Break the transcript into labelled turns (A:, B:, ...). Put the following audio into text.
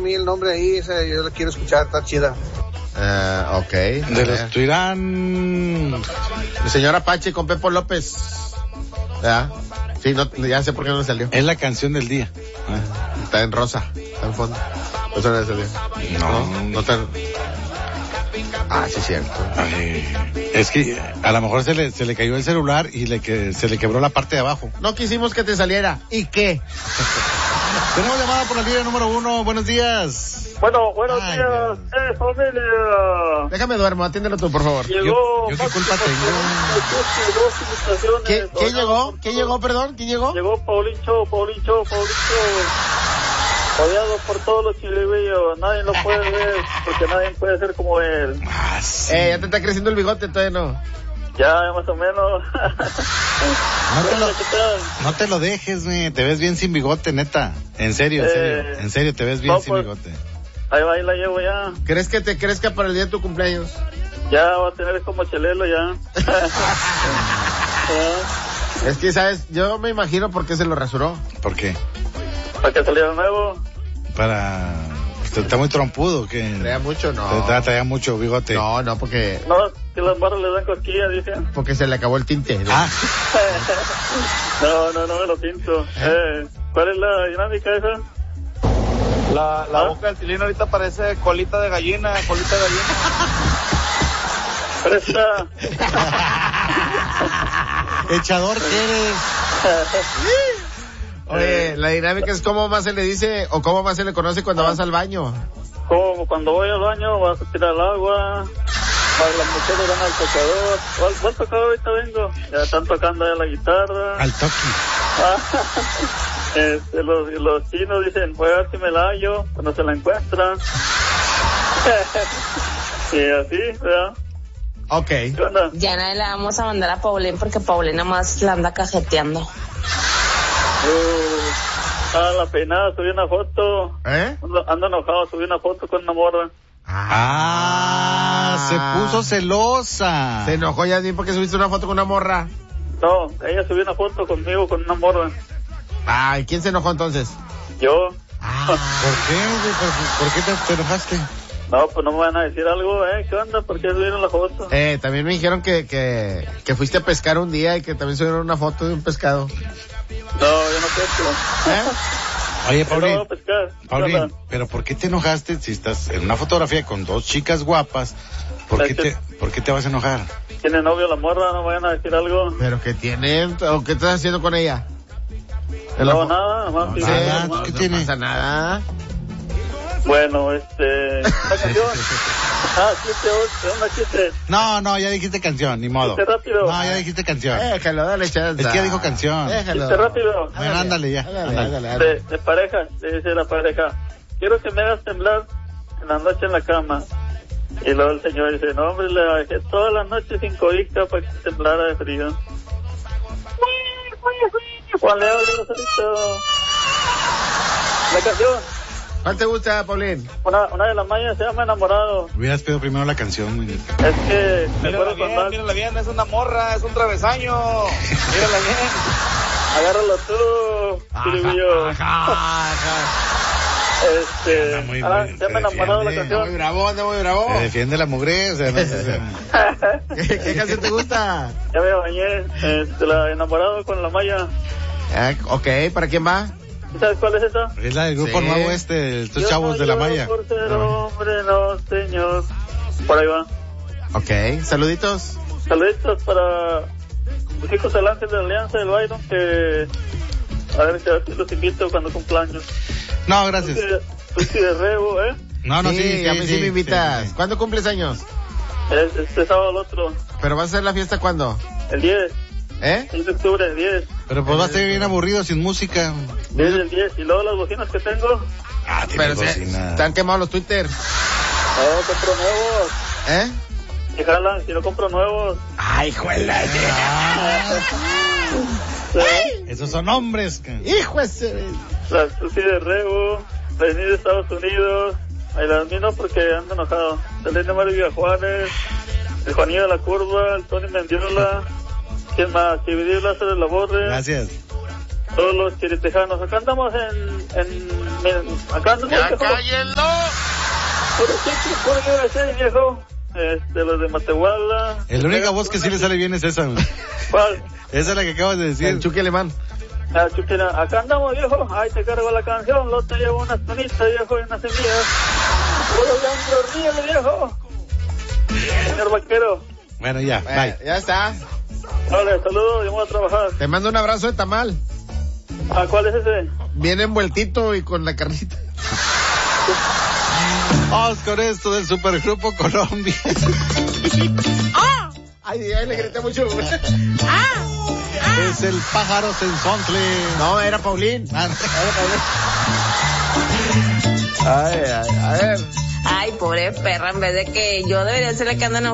A: mí el nombre ahí, yo lo quiero escuchar, está chida.
B: Ok.
C: De los Tuirán.
B: El señor Apache con Pepo López. ¿Verdad? Sí, no, ya sé por qué no le salió.
C: Es la canción del día.
B: Está en rosa, está en fondo. Eso no le salió. No está. Ah, sí, cierto.
C: Ay, es que a lo mejor se le cayó el celular y se le quebró la parte de abajo.
B: No quisimos que te saliera. ¿Y qué?
C: Tenemos llamada por la línea número 1. Buenos días.
D: Bueno, buenos días, familia.
B: Déjame duermo, atiéndelo tú, por favor.
D: Llegó.
C: Yo qué culpa tengo.
B: ¿Quién llegó? ¿Quién llegó, perdón? ¿Quién llegó?
D: Llegó Paulincho. Rodeado por todos los chilibrillos. Nadie lo puede ver porque nadie puede ser como él.
C: Sí.
B: Ya te está creciendo el bigote, todavía no.
D: Ya, más o menos.
C: No te lo dejes, güey. Te ves bien sin bigote, neta. En serio, te ves bien sin bigote.
D: Ahí la llevo ya.
B: ¿Crees que te crezca para el día de tu cumpleaños?
D: Ya va a tener como Chelelo ya.
B: Es que, ¿sabes? Yo me imagino por qué se lo rasuró.
C: ¿Por qué?
D: ¿Para que saliera nuevo?
C: Está muy trompudo, ¿qué?
B: ¿Traía mucho? No.
C: Traía mucho bigote.
B: No, porque...
D: No, que las barras le dan cosquillas, dicen.
B: Porque se le acabó el tinte.
C: Ah.
D: No me lo pinto. ¿Cuál es la dinámica esa?
A: La boca del Tilín ahorita parece colita de gallina.
D: Presta.
C: Echador que eres.
B: Oye, la dinámica es cómo más se le dice o cómo más se le conoce cuando vas al baño.
D: Como cuando voy al baño vas a tirar el agua, las mujeres van al tocador. ¿Cuál tocador ahorita vengo? Ya están tocando ya la guitarra.
C: Al toqui.
D: Los chinos dicen, voy a ver si me la hallo cuando se la encuentran. Y así, ¿verdad?
B: Ok.
D: ¿Qué onda?
E: Ya nadie le vamos a mandar a Paulín porque Paulín nada más la anda cajeteando.
D: La peinada, subí una foto. Ando enojado, subí una foto con una morra.
C: Se puso celosa.
B: Se enojó ya bien porque subiste una foto con una morra.
D: No, ella subió una foto conmigo con una morra.
B: Ay, ¿quién se enojó entonces?
D: Yo.
C: ¿Por qué? ¿Por qué te enojaste?
D: No, pues no me van a decir algo, ¿Qué onda? ¿Por qué subieron la foto?
B: También me dijeron que fuiste a pescar un día y que también subieron una foto de un pescado.
D: No, yo no pesco.
C: Oye, Paulín,
D: No, pescar.
C: Paulín, pero ¿por qué te enojaste si estás en una fotografía con dos chicas guapas? ¿Por qué te vas a enojar?
D: ¿Tiene novio la morra? ¿No me van a decir algo?
B: ¿Pero qué tienen? ¿O qué estás haciendo con ella?
D: No, nada, más que
C: nada,
B: No
C: ¿qué tiene?
B: pasa nada.
D: Bueno, la canción. ¿Qué?
C: No, ya dijiste canción, ni modo.
D: Rápido.
C: No, ya dijiste canción.
B: Déjalo, dale chance.
C: Es que ya dijo canción.
B: Déjalo.
D: Rápido.
C: Bueno, ándale ya.
B: Ándale.
D: De pareja, le dice la pareja, quiero que me hagas temblar en la noche en la cama. Y luego el señor dice, no hombre, le dejé toda la noche sin cobija para que temblara de frío. Juan Leo, la canción.
B: ¿Cuál te gusta, Paulín?
D: Una de las mayas se llama Enamorado.
C: Hubieras pedido primero la canción, güey.
D: Es que me acuerdo cuando...
A: Mírala bien, es una morra, es un travesaño. Mírala bien.
D: Agárralo tú, Silvio. Se llama Enamorado la canción.
B: Anda muy bravo.
C: Defiende la mugre, o sea, no sé.
B: ¿Qué canción te gusta?
D: Ya me bañé, la Enamorado con la maya.
B: Ok, ¿para quién va?
D: ¿Sabes cuál es esa?
C: Es la del grupo nuevo estos
D: Yo
C: chavos
D: no
C: de la
D: lloro
C: malla.
D: Por ser hombre, no, señor. Por ahí va.
B: Ok, saluditos.
D: Saluditos para los hijos del Ángel de la Alianza del Byron, que a ver si los invito cuando cumpleaños.
C: No, gracias.
D: Tú sí de Rebo,
C: No,
B: Sí, a mí sí me invitas.
C: sí.
B: ¿Cuándo cumples años?
D: Este sábado el otro.
B: ¿Pero vas a hacer la fiesta cuándo?
D: El 10. 10 de octubre, 10.
C: Pero pues va a ser bien aburrido sin música.
D: 10 del 10. Y luego las bocinas que tengo.
B: Pero están quemados los Twitter.
D: No, compro nuevos. Y jalan, si no compro nuevos.
B: Ay, juela.
C: Esos son hombres.
B: Hijo ese.
D: Las Tusi de Rebo, vení de Estados Unidos. Ahí las miro porque ando enojado. Selena María Juárez, el Juanillo de la Curva, el Tony Mendiola. ¿Quién más? Chividí Lázaro de la Borre.
C: Gracias.
D: Todos los chiritejanos. Acá andamos en Miren, acá ando
C: ¡Ya
D: viejo.
C: cállenlo!
D: Por USA, viejo. Los de Matehuala.
C: La única voz que sí le sale bien es esa, güey.
D: ¿Cuál?
C: Esa es la que acabas de decir.
B: El Chucky Alemán.
D: Ah, Chuquera, acá andamos, viejo. Ahí te cargo la canción. Lo te llevo unas panitas, viejo, y unas semillas. Puro Gandro Río, viejo. Señor Vaquero.
C: Bueno, ya, bye.
B: Ya está.
D: Vale, saludos, yo voy a trabajar.
B: Te mando un abrazo de tamal.
D: ¿Cuál es ese?
B: Bien envueltito y con la carnita.
C: Vamos con esto del Supergrupo Colombia.
B: Ay, le grité mucho.
C: Es el pájaro sensontle.
B: No, era Paulín.
C: Ah,
B: Ay, a ver.
E: Ay, pobre perra, en vez de que yo debería ser la que anda enojada.